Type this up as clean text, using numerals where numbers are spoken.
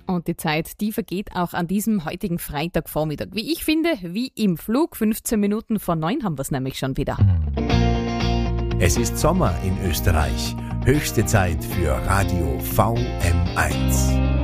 Und die Zeit, die vergeht auch an diesem heutigen Freitagvormittag. Wie ich finde, wie im Flug. 15 Minuten vor 9 haben wir es nämlich schon wieder. Es ist Sommer in Österreich. Höchste Zeit für Radio VM1.